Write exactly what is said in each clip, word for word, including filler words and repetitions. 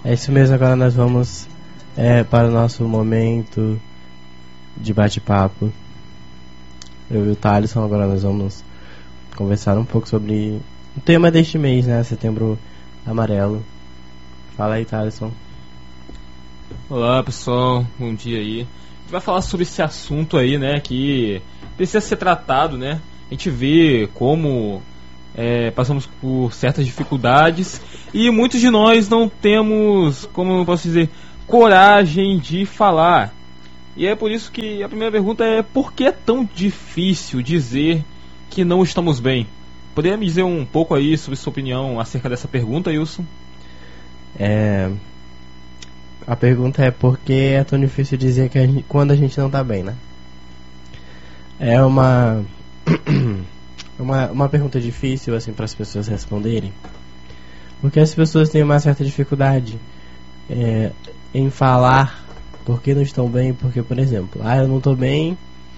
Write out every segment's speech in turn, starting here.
É isso mesmo, agora nós vamos é, para o nosso momento de bate-papo. Eu e o Thaleson, agora nós vamos conversar um pouco sobre o tema deste mês, né? Setembro Amarelo. Fala aí, Thaleson. Olá, pessoal, bom dia aí. A gente vai falar sobre esse assunto aí, né, que precisa ser tratado, né? A gente vê como é, passamos por certas dificuldades e muitos de nós não temos, como eu posso dizer, coragem de falar. E é por isso que a primeira pergunta é: por que é tão difícil dizer que não estamos bem? Poderia me dizer um pouco aí sobre sua opinião acerca dessa pergunta, Wilson? É... A pergunta é: por que é tão difícil dizer que a gente, quando a gente não tá bem, né? É uma... uma, uma pergunta difícil, assim, para as pessoas responderem, porque as pessoas têm uma certa dificuldade é, em falar porque não estão bem. Porque, por exemplo, ah, eu não tô bem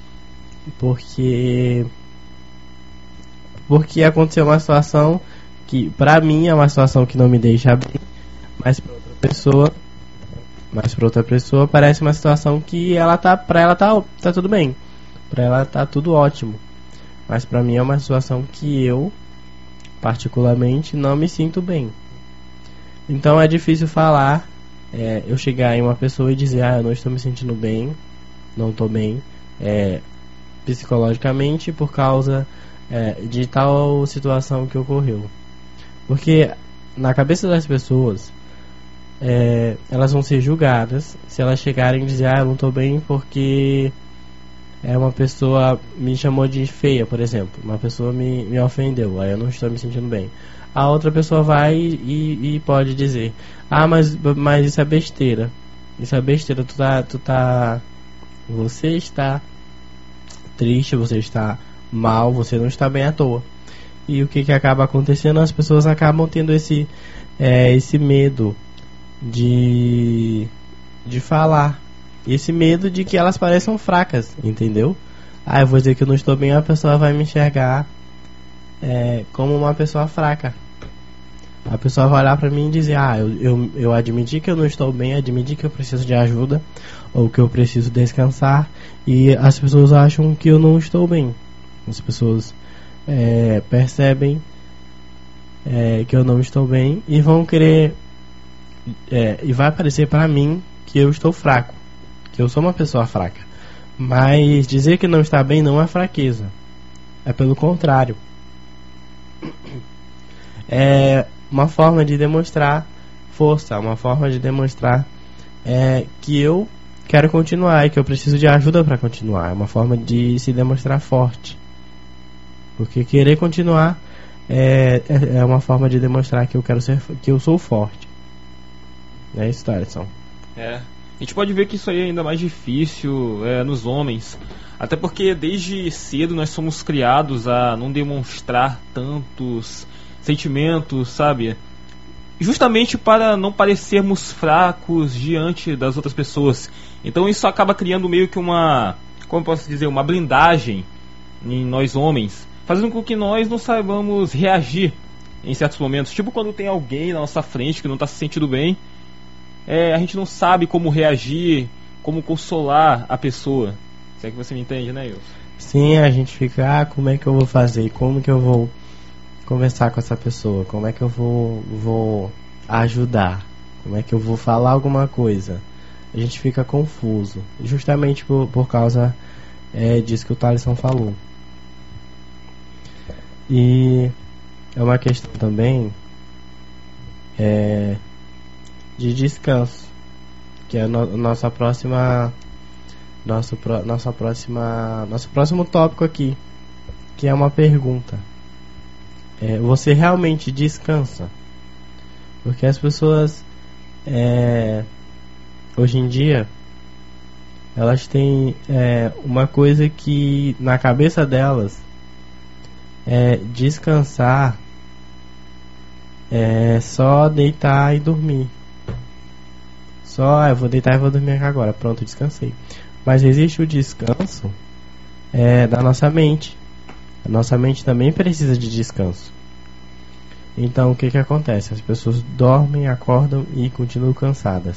porque porque aconteceu uma situação que pra mim é uma situação que não me deixa bem, mas pra outra pessoa mas pra outra pessoa parece uma situação que ela tá, pra ela tá, tá tudo bem, pra ela tá tudo ótimo, mas pra mim é uma situação que eu particularmente não me sinto bem. Então é difícil falar, é, eu chegar em uma pessoa e dizer: ah, eu não estou me sentindo bem, não estou bem é, psicologicamente por causa é, de tal situação que ocorreu. Porque na cabeça das pessoas, é, elas vão ser julgadas se elas chegarem e dizer: ah, eu não estou bem porque é, uma pessoa me chamou de feia, por exemplo. Uma pessoa me, me ofendeu, aí eu não estou me sentindo bem. A outra pessoa vai e, e pode dizer: ah, mas, mas isso é besteira. Isso é besteira, tu tá, tu tá... Você está triste, você está mal, você não está bem à toa. E o que que acaba acontecendo? As pessoas acabam tendo esse, é, esse medo de, de falar. Esse medo de que elas pareçam fracas, entendeu? Ah, eu vou dizer que eu não estou bem, a pessoa vai me enxergar é, como uma pessoa fraca. A pessoa vai olhar pra mim e dizer: ah, eu, eu, eu admiti que eu não estou bem, admiti que eu preciso de ajuda, ou que eu preciso descansar, e as pessoas acham que eu não estou bem. As pessoas é, percebem é, que eu não estou bem e vão querer é, e vai parecer pra mim que eu estou fraco, que eu sou uma pessoa fraca. Mas dizer que não está bem não é fraqueza, é pelo contrário, é uma forma de demonstrar força, uma forma de demonstrar é, que eu quero continuar e que eu preciso de ajuda para continuar. É uma forma de se demonstrar forte, porque querer continuar é, é, é uma forma de demonstrar que eu quero ser, que eu sou forte. É isso, Thaleson. É, a gente pode ver que isso aí é ainda mais difícil é, nos homens, até porque desde cedo nós somos criados a não demonstrar tantos sentimentos, sabe? Justamente para não parecermos fracos diante das outras pessoas. Então isso acaba criando meio que uma, como posso dizer, uma blindagem em nós homens, fazendo com que nós não saibamos reagir em certos momentos. Tipo quando tem alguém na nossa frente que não está se sentindo bem, é, a gente não sabe como reagir, como consolar a pessoa. Se é que você me entende, né, Wilson? Sim, a gente fica: ah, como é que eu vou fazer? Como que eu vou conversar com essa pessoa? Como é que eu vou, vou ajudar? Como é que eu vou falar alguma coisa? A gente fica confuso, justamente por, por causa é, disso que o Thaleson falou. E é uma questão também é, de descanso, que é a no, nossa próxima nosso, pro, nossa próxima nosso próximo tópico aqui, que é uma pergunta. É, você realmente descansa? Porque as pessoas é, hoje em dia elas têm é, uma coisa que na cabeça delas é descansar é só deitar e dormir. Só, ah, eu vou deitar e vou dormir aqui agora, pronto, descansei. Mas existe o descanso é, da nossa mente. A nossa mente também precisa de descanso. Então o que que acontece? As pessoas dormem, acordam e continuam cansadas.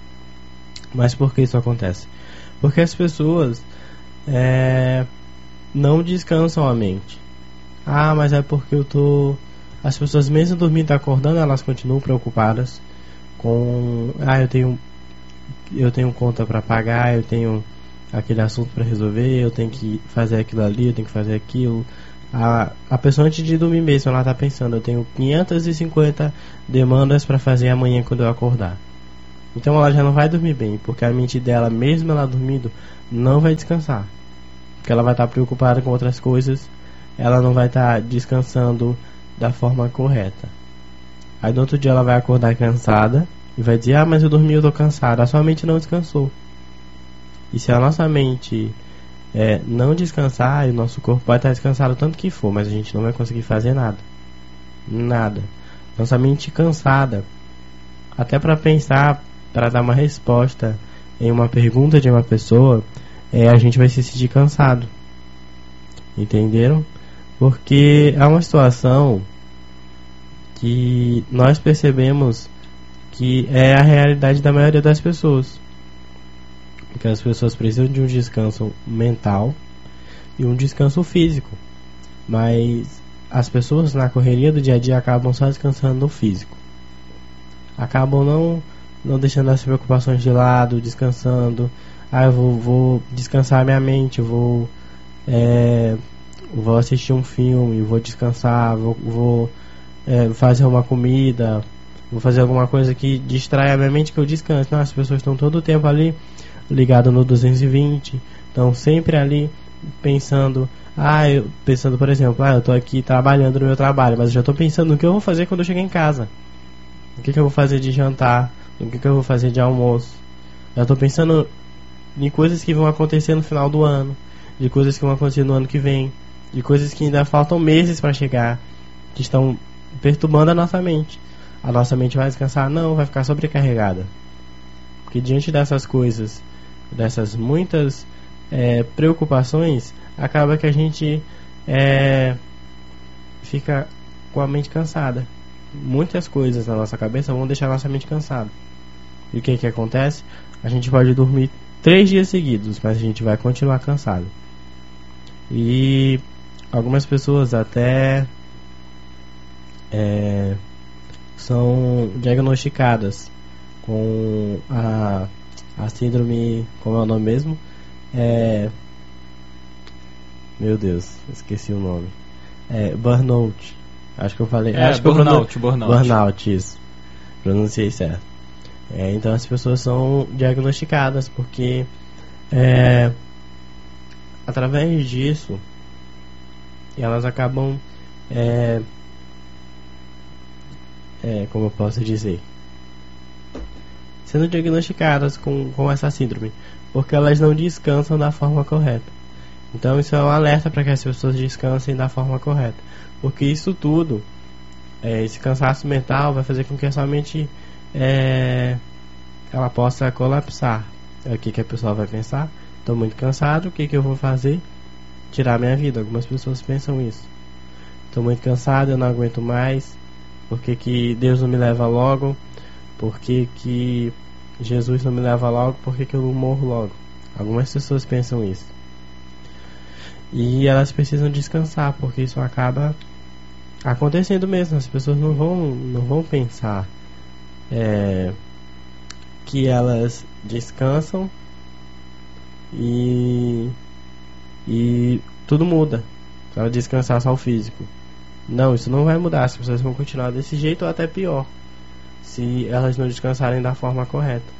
Mas por que isso acontece? Porque as pessoas é, não descansam a mente. Ah, mas é porque eu tô... As pessoas mesmo dormindo e acordando, elas continuam preocupadas com... Ah, eu tenho eu tenho conta para pagar, eu tenho aquele assunto para resolver, eu tenho que fazer aquilo ali, eu tenho que fazer aquilo. A, a pessoa antes de dormir mesmo, ela tá pensando, eu tenho quinhentas e cinquenta demandas para fazer amanhã quando eu acordar. Então ela já não vai dormir bem, porque a mente dela, mesmo ela dormindo, não vai descansar. Porque ela vai estar preocupada com outras coisas, ela não vai estar descansando da forma correta. Aí no outro dia ela vai acordar cansada e vai dizer, ah, mas eu dormi, eu tô cansada. A sua mente não descansou. E se a nossa mente é, não descansar, o nosso corpo vai estar descansado o tanto que for, mas a gente não vai conseguir fazer nada. Nada. Nossa mente cansada, até para pensar, para dar uma resposta em uma pergunta de uma pessoa, é, a gente vai se sentir cansado. Entenderam? Porque é uma situação que nós percebemos que é a realidade da maioria das pessoas. Porque as pessoas precisam de um descanso mental e um descanso físico. Mas as pessoas na correria do dia a dia acabam só descansando no físico. Acabam não, não deixando as preocupações de lado, descansando. Ah, eu vou, vou descansar minha mente, vou, é, vou assistir um filme, vou descansar, vou, vou é, fazer uma comida, vou fazer alguma coisa que distrai a minha mente, que eu descanso. Não, as pessoas estão todo o tempo ali ligado no duzentos e vinte, estão sempre ali pensando, ah, eu, pensando por exemplo, ah, eu estou aqui trabalhando no meu trabalho, mas eu já estou pensando no que eu vou fazer quando eu chegar em casa, o que, que eu vou fazer de jantar, o que, que eu vou fazer de almoço. Já estou pensando em coisas que vão acontecer no final do ano, de coisas que vão acontecer no ano que vem, de coisas que ainda faltam meses para chegar, que estão perturbando a nossa mente. A nossa mente vai descansar? Não, vai ficar sobrecarregada. Porque diante dessas coisas, dessas muitas é, preocupações, acaba que a gente é, fica com a mente cansada. Muitas coisas na nossa cabeça vão deixar a nossa mente cansada. E o que que acontece? A gente pode dormir três dias seguidos, mas a gente vai continuar cansado. E algumas pessoas até é, são diagnosticadas com a, a síndrome, como é o nome mesmo? É, meu Deus, esqueci o nome. É, burnout. Acho que eu falei. É, acho burnout, que eu pronun... burnout. Burnout, isso. Pronunciei certo. É, então as pessoas são diagnosticadas porque é, através disso elas acabam é, é, como eu posso dizer, sendo diagnosticadas com, com essa síndrome, porque elas não descansam da forma correta. Então isso é um alerta para que as pessoas descansem da forma correta, porque isso tudo, é, esse cansaço mental vai fazer com que a sua mente é, ela possa colapsar. É o que, que a pessoa vai pensar? Estou muito cansado, o que, que eu vou fazer? Tirar minha vida. Algumas pessoas pensam isso. Estou muito cansado, eu não aguento mais. Por que, que Deus não me leva logo? Por que, que Jesus não me leva logo? Por que, que eu não morro logo? Algumas pessoas pensam isso. E elas precisam descansar, porque isso acaba acontecendo mesmo. As pessoas não vão, não vão pensar é, que elas descansam e, e tudo muda. Se ela descansar só o físico, não, isso não vai mudar. As pessoas vão continuar desse jeito ou até pior, se elas não descansarem da forma correta.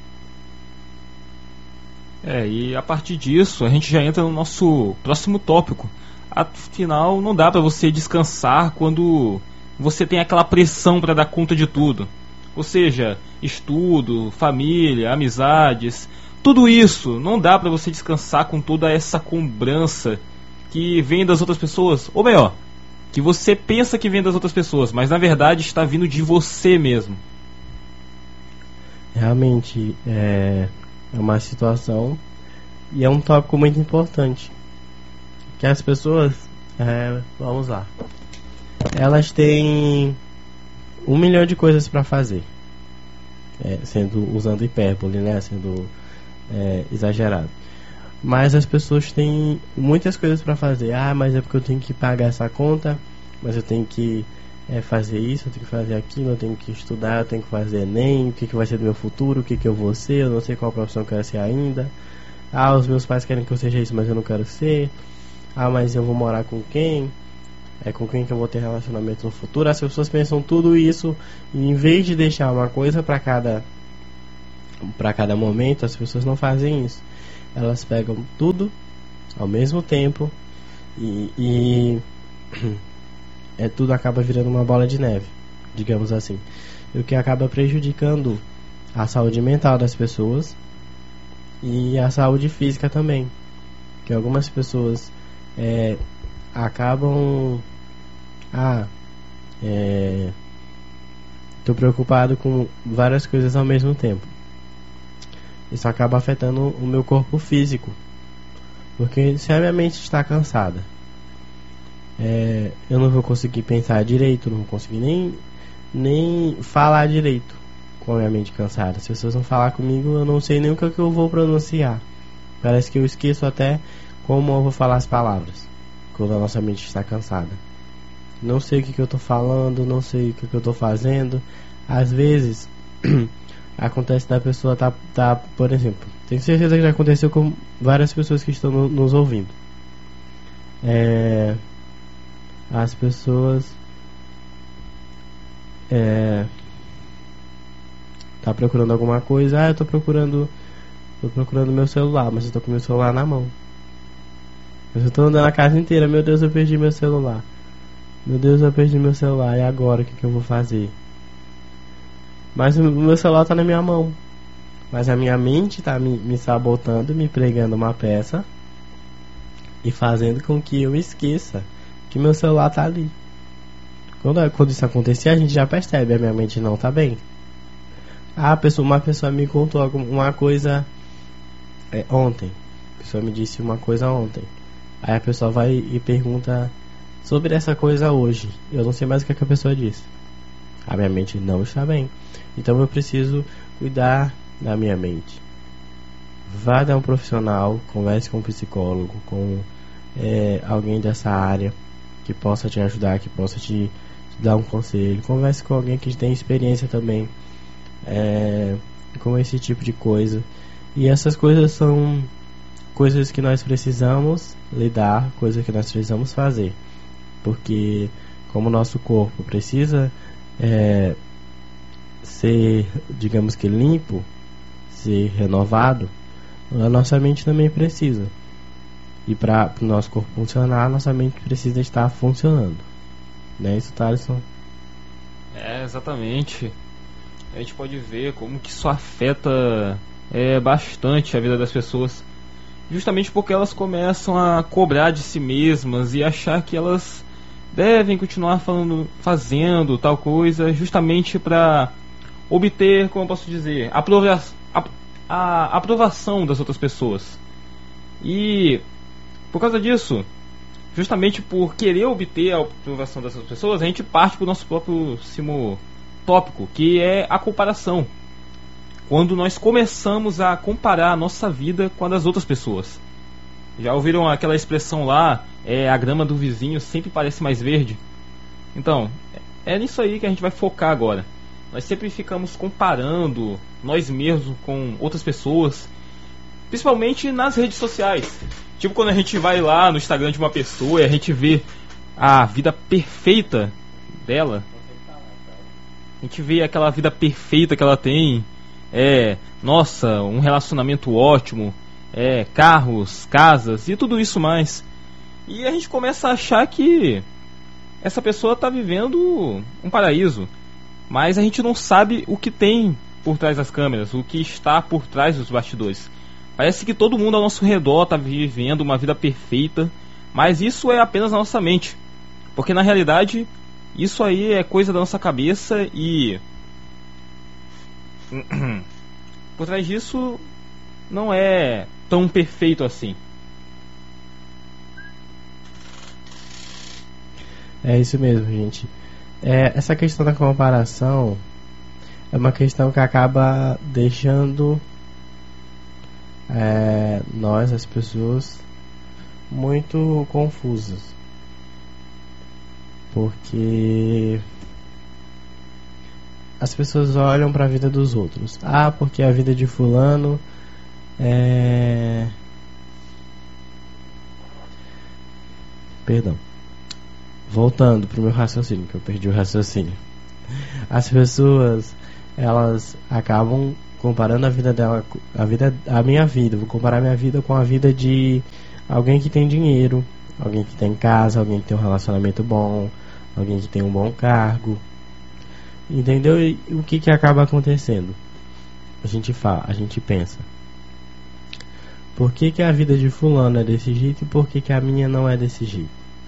É, e a partir disso a gente já entra no nosso próximo tópico. Afinal, não dá pra você descansar quando você tem aquela pressão pra dar conta de tudo. Ou seja, estudo, família, amizades, tudo isso. Não dá pra você descansar com toda essa cobrança que vem das outras pessoas. Ou melhor, que você pensa que vem das outras pessoas, mas na verdade está vindo de você mesmo. Realmente é, é uma situação e é um tópico muito importante. Que as pessoas, é, vamos lá, elas têm um milhão de coisas para fazer, é, sendo usando hipérbole, né, sendo é, exagerado. Mas as pessoas têm muitas coisas para fazer. Ah, mas é porque eu tenho que pagar essa conta, mas eu tenho que é, fazer isso, eu tenho que fazer aquilo, eu tenho que estudar, eu tenho que fazer Enem, o que, que vai ser do meu futuro, o que, que eu vou ser, eu não sei qual profissão eu quero ser ainda. Ah, os meus pais querem que eu seja isso, mas eu não quero ser. Ah, mas eu vou morar com quem? É com quem que eu vou ter relacionamento no futuro? As pessoas pensam tudo isso, e em vez de deixar uma coisa para cada para cada momento, as pessoas não fazem isso. Elas pegam tudo ao mesmo tempo e, e é, tudo acaba virando uma bola de neve, digamos assim, o que acaba prejudicando a saúde mental das pessoas e a saúde física também, que algumas pessoas é, acabam ah é, tô preocupado com várias coisas ao mesmo tempo. Isso acaba afetando o meu corpo físico, porque se a minha mente está cansada, é, eu não vou conseguir pensar direito, não vou conseguir nem, nem falar direito com a minha mente cansada. Se as pessoas não falar comigo, eu não sei nem o que, é que eu vou pronunciar. Parece que eu esqueço até como eu vou falar as palavras quando a nossa mente está cansada. Não sei o que, que eu estou falando, não sei o que, que eu estou fazendo. Às vezes acontece da pessoa tá, tá, por exemplo, tenho certeza que já aconteceu com várias pessoas que estão no, nos ouvindo. É, as pessoas é, tá procurando alguma coisa. Ah, eu tô procurando tô procurando meu celular, mas eu tô com meu celular na mão. Mas eu tô andando a casa inteira. Meu Deus, eu perdi meu celular. Meu Deus, eu perdi meu celular. E agora, o que, que eu vou fazer? Mas o meu celular tá na minha mão, mas a minha mente tá me, me sabotando, me pregando uma peça e fazendo com que eu esqueça que meu celular tá ali. Quando, quando isso acontecer, a gente já percebe, a minha mente não tá bem. Ah, pessoa, uma pessoa me contou uma coisa é, ontem. A pessoa me disse uma coisa ontem. Aí a pessoa vai e pergunta sobre essa coisa hoje. Eu não sei mais o que, é que a pessoa disse. A minha mente não está bem. Então eu preciso cuidar da minha mente. Vá dar um profissional, converse com um psicólogo, com é, alguém dessa área que possa te ajudar, que possa te, te dar um conselho. Converse com alguém que tem experiência também é, com esse tipo de coisa. E essas coisas são coisas que nós precisamos lidar, coisas que nós precisamos fazer. Porque como o nosso corpo precisa é, ser, digamos que limpo, ser renovado, a nossa mente também precisa. E para o nosso corpo funcionar, a nossa mente precisa estar funcionando. Não é isso, Thaleson? É, exatamente. A gente pode ver como que isso afeta é, bastante a vida das pessoas, justamente porque elas começam a cobrar de si mesmas e achar que elas devem continuar falando, fazendo tal coisa, justamente para obter, como eu posso dizer, aprova a, a aprovação das outras pessoas. E por causa disso, justamente por querer obter a aprovação dessas pessoas, a gente parte para o nosso próprio tópico, que é a comparação. Quando nós começamos a comparar a nossa vida com a das outras pessoas. Já ouviram aquela expressão lá, é, a grama do vizinho sempre parece mais verde? Então, é nisso aí que a gente vai focar agora. Nós sempre ficamos comparando nós mesmos com outras pessoas, principalmente nas redes sociais. Tipo quando a gente vai lá no Instagram de uma pessoa e a gente vê a vida perfeita dela. A gente vê aquela vida perfeita que ela tem. É, nossa, um relacionamento ótimo, é, carros, casas e tudo isso mais. E a gente começa a achar que essa pessoa está vivendo um paraíso, mas a gente não sabe o que tem por trás das câmeras, o que está por trás dos bastidores. Parece que todo mundo ao nosso redor está vivendo uma vida perfeita, mas isso é apenas na nossa mente, porque na realidade isso aí é coisa da nossa cabeça e por trás disso não é tão perfeito assim. É isso mesmo, gente. É, essa questão da comparação é uma questão que acaba deixando é, nós, as pessoas, muito confusas, porque as pessoas olham para a vida dos outros. Ah, porque a vida de fulano é... Perdão. Voltando pro meu raciocínio, que eu perdi o raciocínio. As pessoas, elas acabam comparando a vida dela, a vida, a minha vida. Vou comparar minha vida com a vida de alguém que tem dinheiro, alguém que tem casa, alguém que tem um relacionamento bom, alguém que tem um bom cargo. Entendeu? E o que que acaba acontecendo? A gente fala, a gente pensa: por que que a vida de fulano é desse jeito e por que que a minha não é desse jeito?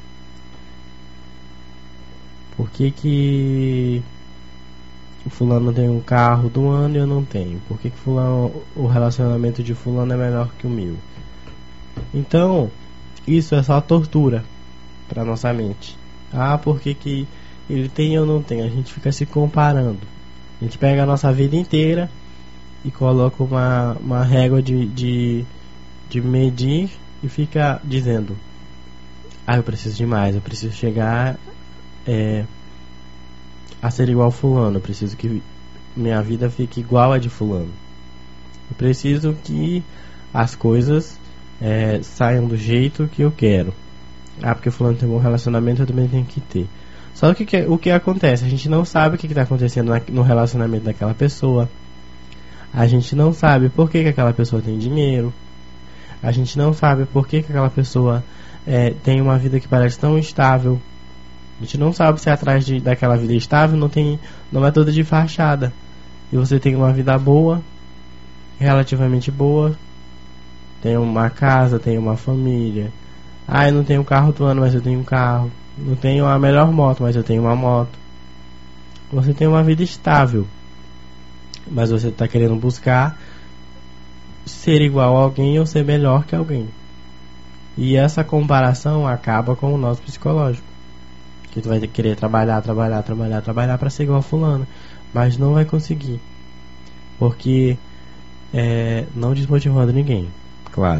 Por que que o fulano tem um carro do ano e eu não tenho? Por que que fulano, o relacionamento de fulano é melhor que o meu? Então, isso é só tortura para nossa mente. Ah, por que que ele tem e eu não tenho? A gente fica se comparando. A gente pega a nossa vida inteira e coloca uma, uma régua de, de, de medir e fica dizendo: ah, eu preciso de mais, eu preciso chegar é, a ser igual a fulano, eu preciso que minha vida fique igual a de fulano, eu preciso que as coisas é, saiam do jeito que eu quero. Ah, porque fulano tem um bom relacionamento, eu também tenho que ter. Só que, que o que acontece? A gente não sabe o que está acontecendo na, no relacionamento daquela pessoa. A gente não sabe por que, que aquela pessoa tem dinheiro. A gente não sabe por que, que aquela pessoa é, tem uma vida que parece tão estável. A gente não sabe se atrás de, daquela vida estável não, tem, não é toda de fachada. E você tem uma vida boa, relativamente boa, tem uma casa, tem uma família. Ah, eu não tenho o carro do ano, mas eu tenho um carro. Não tenho a melhor moto, mas eu tenho uma moto. Você tem uma vida estável, mas você está querendo buscar ser igual a alguém ou ser melhor que alguém. E essa comparação acaba com o nosso psicológico, que tu vai ter que querer trabalhar, trabalhar, trabalhar, trabalhar para ser igual a fulano, mas não vai conseguir, porque é, não desmotivando ninguém, claro,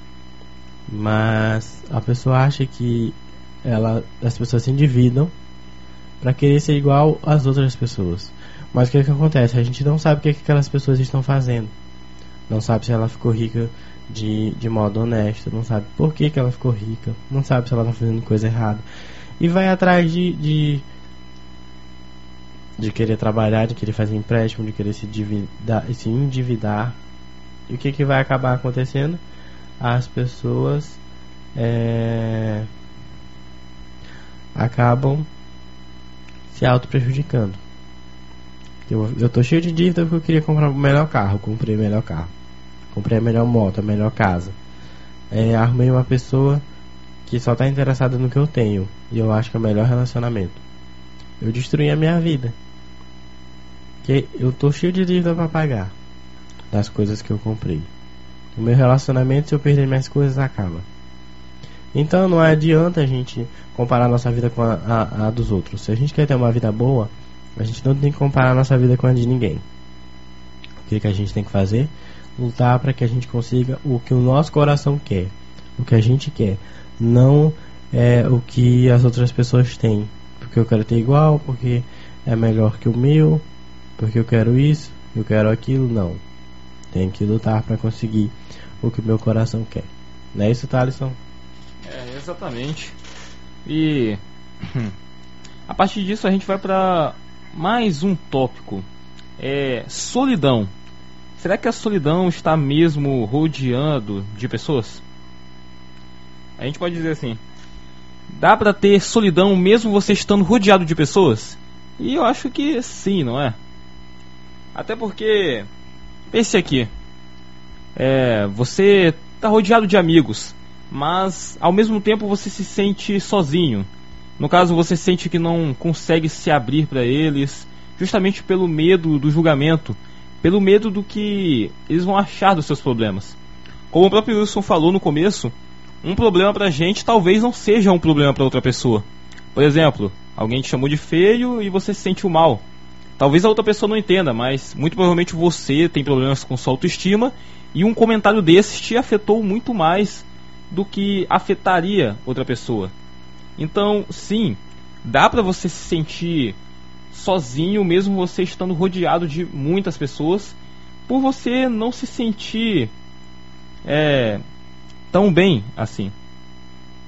mas a pessoa acha que ela, as pessoas se endividam para querer ser igual às outras pessoas. Mas o que, que acontece? A gente não sabe o que, que aquelas pessoas estão fazendo. Não sabe se ela ficou rica de, de modo honesto. Não sabe por que, que ela ficou rica. Não sabe se ela está fazendo coisa errada. E vai atrás de, de de querer trabalhar, de querer fazer empréstimo, de querer se endividar, se endividar. E o que, que vai acabar acontecendo? As pessoas é, acabam se auto prejudicando. Eu, eu tô cheio de dívida porque eu queria comprar o melhor carro. Comprei o melhor carro, comprei a melhor moto, a melhor casa. é, Arrumei uma pessoa que só tá interessada no que eu tenho e eu acho que é o melhor relacionamento. Eu destruí a minha vida, que eu tô cheio de dívida pra pagar das coisas que eu comprei. O meu relacionamento, se eu perder minhas coisas, acaba. Então não adianta a gente comparar a nossa vida com a, a, a dos outros. Se a gente quer ter uma vida boa, a gente não tem que comparar a nossa vida com a de ninguém. O que, que a gente tem que fazer? Lutar para que a gente consiga o que o nosso coração quer, o que a gente quer, não é o que as outras pessoas têm. Porque eu quero ter igual, porque é melhor que o meu, porque eu quero isso, eu quero aquilo. Não, tem que lutar para conseguir o que o meu coração quer. Não é isso, Thalisson? É, exatamente. E a partir disso a gente vai para mais um tópico. É solidão. Será que a solidão está mesmo rodeando de pessoas? A gente pode dizer assim: dá pra ter solidão mesmo você estando rodeado de pessoas? E eu acho que sim, não é? Até porque, pense aqui, é, você tá rodeado de amigos, mas ao mesmo tempo você se sente sozinho. No caso, você sente que não consegue se abrir para eles, justamente pelo medo do julgamento, pelo medo do que eles vão achar dos seus problemas. Como o próprio Wilson falou no começo, um problema pra gente talvez não seja um problema pra outra pessoa. Por exemplo, Alguém te chamou de feio e você se sentiu mal. Talvez a outra pessoa não entenda, mas muito provavelmente você tem problemas com sua autoestima e um comentário desses te afetou muito mais do que afetaria outra pessoa. Então, sim, dá pra você se sentir sozinho mesmo você estando rodeado de muitas pessoas, por você não se sentir é, tão bem assim.